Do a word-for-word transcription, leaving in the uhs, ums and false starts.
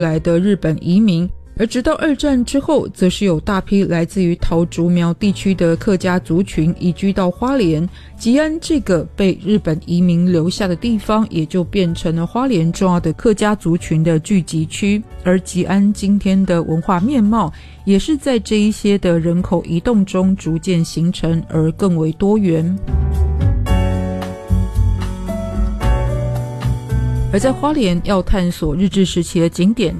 来的日本移民，而直到二战之后，则是有大批来自于桃竹苗地区的客家族群移居到花莲。吉安这个被日本移民留下的地方，也就变成了花莲重要的客家族群的聚集区。而吉安今天的文化面貌，也是在这一些的人口移动中逐渐形成，而更为多元。而在花莲要探索日治时期的景点，